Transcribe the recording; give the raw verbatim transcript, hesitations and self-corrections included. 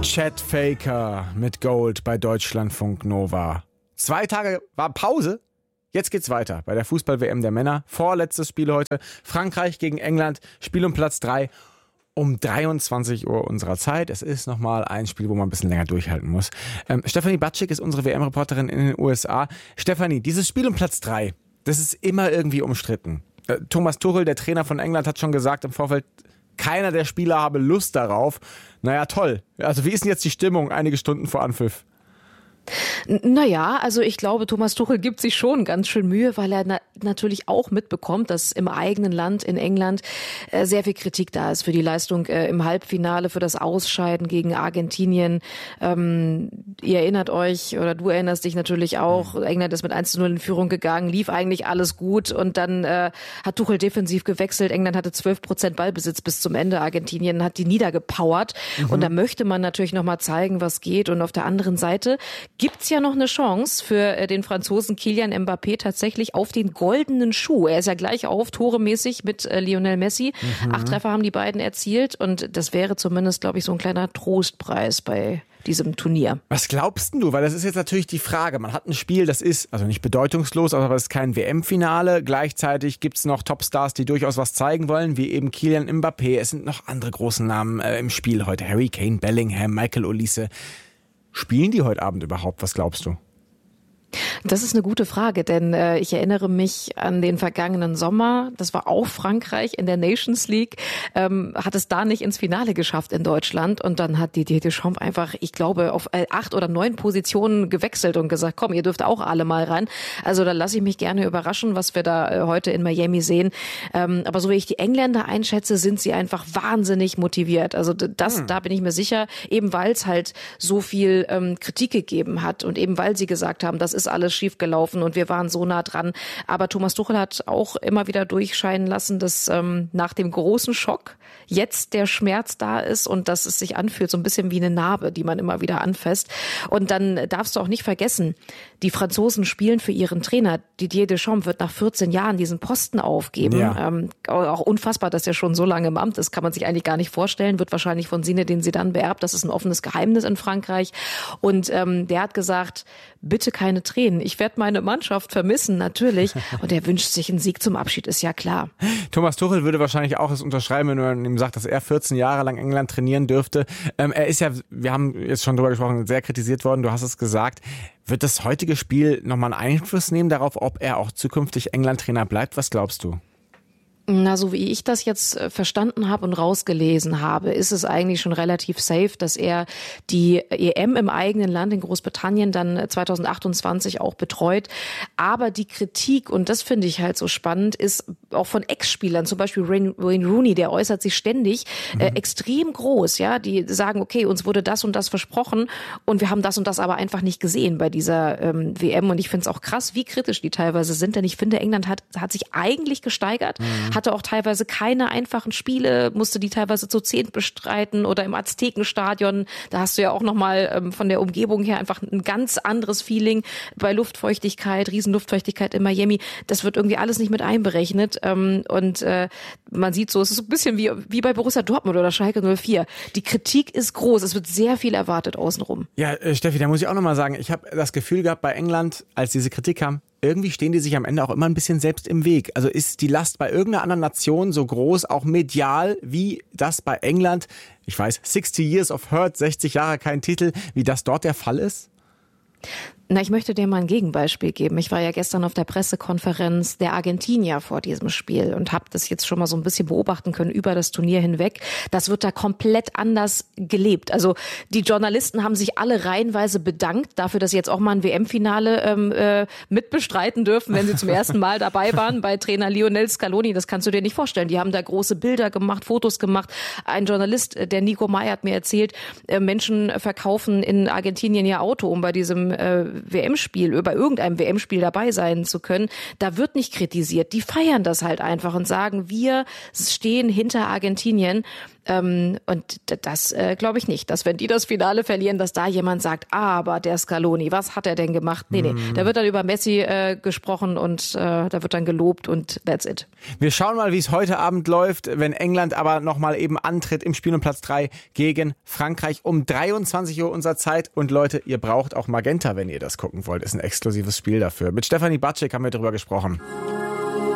Chet Faker mit Gold bei Deutschlandfunk Nova. Zwei Tage war Pause. Jetzt geht's weiter bei der Fußball-W M der Männer. Vorletztes Spiel heute. Frankreich gegen England. Spiel um Platz drei. Um dreiundzwanzig Uhr unserer Zeit. Es ist nochmal ein Spiel, wo man ein bisschen länger durchhalten muss. Ähm, Stefanie Batschik ist unsere W M-Reporterin in den U S A. Stefanie, dieses Spiel um Platz drei, das ist immer irgendwie umstritten. Äh, Thomas Tuchel, der Trainer von England, hat schon gesagt im Vorfeld, keiner der Spieler habe Lust darauf. Naja, toll. Also wie ist denn jetzt die Stimmung einige Stunden vor Anpfiff? Naja, also ich glaube, Thomas Tuchel gibt sich schon ganz schön Mühe, weil er na- natürlich auch mitbekommt, dass im eigenen Land, in England, äh, sehr viel Kritik da ist für die Leistung äh, im Halbfinale, für das Ausscheiden gegen Argentinien. Ähm, ihr erinnert euch, oder du erinnerst dich natürlich auch, England ist mit eins zu null in Führung gegangen, lief eigentlich alles gut und dann äh, hat Tuchel defensiv gewechselt. England hatte zwölf Prozent Ballbesitz bis zum Ende. Argentinien hat die niedergepowert. Mhm. Und da möchte man natürlich nochmal zeigen, was geht. Und auf der anderen Seite gibt's ja noch eine Chance für den Franzosen Kylian Mbappé tatsächlich auf den goldenen Schuh. Er ist ja gleich auf, toremäßig mit äh, Lionel Messi. Mhm. Acht Treffer haben die beiden erzielt und das wäre zumindest, glaube ich, so ein kleiner Trostpreis bei diesem Turnier. Was glaubst du? Weil das ist jetzt natürlich die Frage. Man hat ein Spiel, das ist also nicht bedeutungslos, aber es ist kein W M-Finale. Gleichzeitig gibt's noch Topstars, die durchaus was zeigen wollen, wie eben Kylian Mbappé. Es sind noch andere große Namen äh, im Spiel heute. Harry Kane, Bellingham, Michael Olise. Spielen die heute Abend überhaupt? Was glaubst du? Das ist eine gute Frage, denn äh, ich erinnere mich an den vergangenen Sommer. Das war auch Frankreich in der Nations League. Ähm, hat es da nicht ins Finale geschafft in Deutschland. Und dann hat Didier Deschamps einfach, ich glaube, auf äh, acht oder neun Positionen gewechselt und gesagt, komm, ihr dürft auch alle mal ran. Also da lasse ich mich gerne überraschen, was wir da äh, heute in Miami sehen. Ähm, aber so wie ich die Engländer einschätze, sind sie einfach wahnsinnig motiviert. Also das, hm. da bin ich mir sicher, eben weil es halt so viel ähm, Kritik gegeben hat und eben weil sie gesagt haben, das ist alles schiefgelaufen und wir waren so nah dran. Aber Thomas Tuchel hat auch immer wieder durchscheinen lassen, dass ähm, nach dem großen Schock jetzt der Schmerz da ist und dass es sich anfühlt, so ein bisschen wie eine Narbe, die man immer wieder anfasst. Und dann darfst du auch nicht vergessen, die Franzosen spielen für ihren Trainer. Didier Deschamps wird nach vierzehn Jahren diesen Posten aufgeben. Ja. Ähm, auch unfassbar, dass er schon so lange im Amt ist, kann man sich eigentlich gar nicht vorstellen. Wird wahrscheinlich von Zinedine Zidane beerbt. Das ist ein offenes Geheimnis in Frankreich. Und ähm, der hat gesagt, bitte keine Tränen. Ich werde meine Mannschaft vermissen, natürlich. Und er wünscht sich einen Sieg zum Abschied, ist ja klar. Thomas Tuchel würde wahrscheinlich auch es unterschreiben, wenn man ihm sagt, dass er vierzehn Jahre lang England trainieren dürfte. Ähm, er ist ja, wir haben jetzt schon drüber gesprochen, sehr kritisiert worden, du hast es gesagt. Wird das heutige Spiel nochmal einen Einfluss nehmen darauf, ob er auch zukünftig England-Trainer bleibt? Was glaubst du? Na, so wie ich das jetzt verstanden habe und rausgelesen habe, ist es eigentlich schon relativ safe, dass er die E M im eigenen Land in Großbritannien dann zwanzig achtundzwanzig auch betreut. Aber die Kritik, und das finde ich halt so spannend, ist auch von Ex-Spielern, zum Beispiel Wayne Rooney, der äußert sich ständig, mhm. äh, extrem groß. Ja, die sagen, okay, uns wurde das und das versprochen und wir haben das und das aber einfach nicht gesehen bei dieser ähm, W M. Und ich finde es auch krass, wie kritisch die teilweise sind, denn ich finde, England hat, hat sich eigentlich gesteigert, mhm. hatte auch teilweise keine einfachen Spiele, musste die teilweise zu zehnt bestreiten oder im Aztekenstadion. Da hast du ja auch nochmal ähm, von der Umgebung her einfach ein ganz anderes Feeling bei Luftfeuchtigkeit, Riesenluftfeuchtigkeit in Miami. Das wird irgendwie alles nicht mit einberechnet. Ähm, und äh, man sieht so, es ist so ein bisschen wie, wie bei Borussia Dortmund oder Schalke null vier. Die Kritik ist groß. Es wird sehr viel erwartet außenrum. Ja, äh, Steffi, da muss ich auch nochmal sagen, ich habe das Gefühl gehabt bei England, als diese Kritik kam, irgendwie stehen die sich am Ende auch immer ein bisschen selbst im Weg. Also ist die Last bei irgendeiner anderen Nation so groß, auch medial, wie das bei England, ich weiß, sixty years of hurt, sechzig Jahre kein Titel, wie das dort der Fall ist? Na, ich möchte dir mal ein Gegenbeispiel geben. Ich war ja gestern auf der Pressekonferenz der Argentinier vor diesem Spiel und habe das jetzt schon mal so ein bisschen beobachten können über das Turnier hinweg. Das wird da komplett anders gelebt. Also die Journalisten haben sich alle reihenweise bedankt dafür, dass sie jetzt auch mal ein W M-Finale ähm, äh, mitbestreiten dürfen, wenn sie zum ersten Mal dabei waren bei Trainer Lionel Scaloni. Das kannst du dir nicht vorstellen. Die haben da große Bilder gemacht, Fotos gemacht. Ein Journalist, der Nico May, hat mir erzählt, äh, Menschen verkaufen in Argentinien ihr Auto, um bei diesem äh, W M-Spiel, über irgendeinem W M-Spiel dabei sein zu können. Da wird nicht kritisiert. Die feiern das halt einfach und sagen, wir stehen hinter Argentinien. Ähm, und das äh, glaube ich nicht, dass wenn die das Finale verlieren, dass da jemand sagt, aber der Scaloni, was hat er denn gemacht? Nee, nee, mm. da wird dann über Messi äh, gesprochen und äh, da wird dann gelobt und that's it. Wir schauen mal, wie es heute Abend läuft, wenn England aber nochmal eben antritt im Spiel um Platz drei gegen Frankreich um dreiundzwanzig Uhr unserer Zeit. Und Leute, ihr braucht auch Magenta, wenn ihr das gucken wollt. Ist ein exklusives Spiel dafür. Mit Stefanie Batschik haben wir darüber gesprochen.